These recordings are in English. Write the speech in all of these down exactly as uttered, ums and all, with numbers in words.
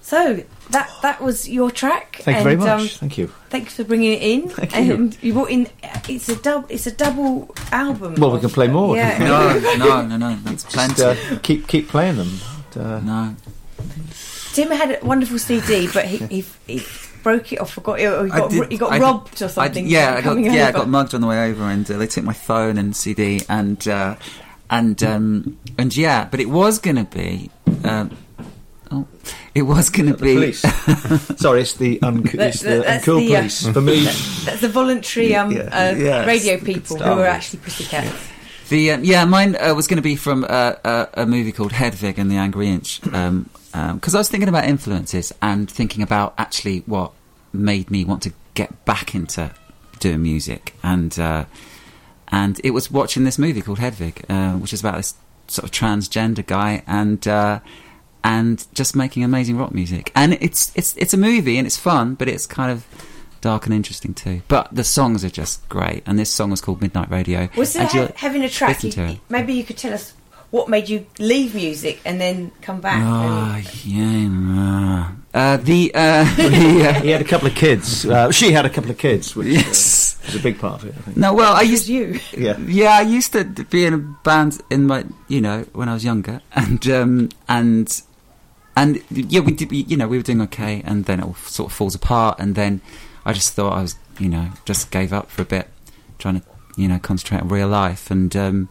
So that that was your track. Thank and, you very much. Um, Thank you. Thanks for bringing it in. Thank and you. you brought in. It's a double. It's a double album. Well, we can play more. Yeah. No, no, no, no. That's plenty. Just, uh, keep keep playing them. Uh, no. Tim had a wonderful C D, but he he, he broke it or forgot it, or he I got, did- he got I did- robbed or I something. did- yeah, I got, coming yeah, I over. got mugged on the way over, and uh, they took my phone and C D, and uh, and um, and yeah, but it was going to be. Um, oh, it was going to the be. police. Sorry, it's the, unco- That- it's the that's uncool the, uh, police. For me, That's the voluntary um, Yeah. uh, Yes, radio good people who stuff. are actually pussycats. The um, yeah, mine uh, was going to be from uh, uh, a movie called Hedwig and the Angry Inch, because um, um 'cause I was thinking about influences and thinking about actually what made me want to get back into doing music, and uh, and it was watching this movie called Hedwig, uh, which is about this sort of transgender guy, and uh, and just making amazing rock music. And it's it's it's a movie and it's fun, but it's kind of dark and interesting too. But the songs are just great, and this song was called Midnight Radio. Was there And ha- you'll having a track? listen to You, it. maybe you could tell us what made you leave music and then come back. Ah, and- yeah. Uh, the uh, the, uh, he had a couple of kids. Uh, she had a couple of kids, which yes. uh, was a big part of it. I think. No, well, I It was used you. Yeah. yeah, I used to be in a band in my, you know, when I was younger, and um, and and yeah, we did, you know, we were doing okay, and then it all sort of falls apart, and then I just thought I was, you know, just gave up for a bit, trying to, you know, concentrate on real life, and um,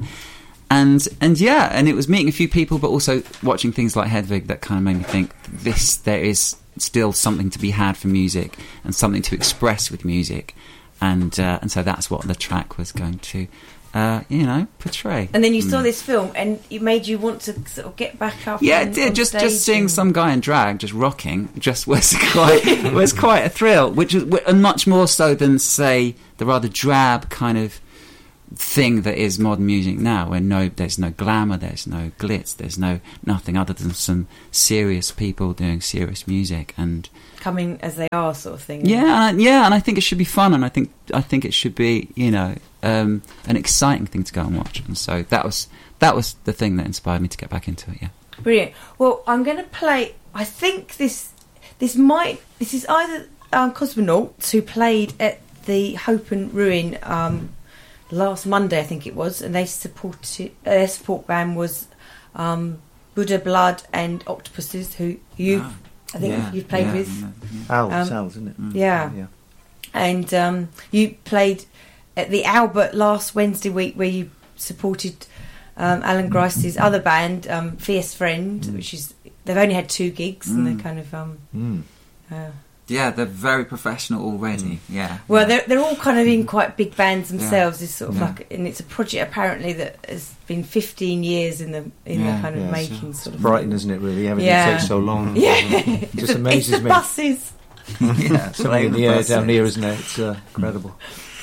and and yeah, and it was meeting a few people, but also watching things like Hedwig that kind of made me think this there is still something to be had for music and something to express with music, and uh, and so that's what the track was going to, uh, you know, portray. And then you saw Mm. this film, and it made you want to sort of get back up. Yeah, on, it did. on Just stage just seeing and- some guy in drag just rocking just was quite was quite a thrill, which was and much more so than say the rather drab kind of thing that is modern music now, where no there's no glamour, there's no glitz, there's no nothing other than some serious people doing serious music, and coming as they are, sort of thing. yeah, and I, yeah, and I think it should be fun, and I think I think it should be, you know, um, an exciting thing to go and watch, and so that was that was the thing that inspired me to get back into it. Yeah. Brilliant. Well, I'm going to play. I think this this might this is either um, Cosmonauts, who played at the Hope and Ruin um, last Monday, I think it was, and they supported uh, their support band was um, Buddha Blood and Octopuses, who you Ah, I think yeah, you've played yeah, with. yeah, yeah. Al, Um, Sal's, isn't it? Mm. Yeah. Yeah. And um, you played at the Albert last Wednesday week, where you supported um, Alan Grice's other band, um, Fierce Friend, Mm. which is they've only had two gigs, and Mm. they're kind of um, Mm. uh, Yeah, they're very professional already. Yeah. well, yeah. they're they're all kind of in quite big bands themselves. It's sort of Yeah. like, and it's a project apparently that has been fifteen years in the in Yeah, the kind of yeah, making sure. sort of. Frightening, isn't it? Really, everything Yeah. takes so long. Yeah, It it's just the, amazes it's the me. buses. yeah, Something in the air down here, isn't it? It's uh, incredible.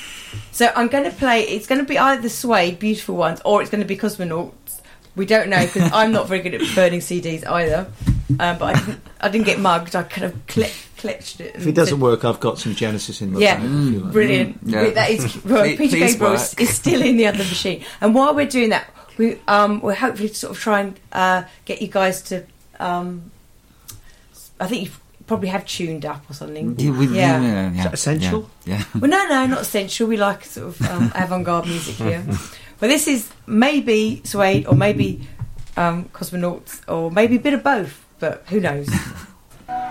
So I'm going to play. It's going to be either Suede, Beautiful Ones, or it's going to be Cosmonauts. We don't know, because I'm not very good at burning C Ds either. Um, but I didn't, I didn't get mugged. I kind of cle- clutched it. If it doesn't work, I've got some Genesis in my Yeah. bag. if you like. Brilliant. Mm, yeah. That is well, Please- Peter please Gabriel is, work. is still in the other machine. And while we're doing that, we um, we're hopefully to sort of try and uh, get you guys to. Um, I think you probably have tuned up or something. Yeah, we- Yeah. yeah, Is yeah, that essential? Yeah. yeah. Well, no, no, not essential. We like sort of um, avant-garde music here. But this is maybe Suede, or maybe um, Cosmonauts, or maybe a bit of both. But who knows?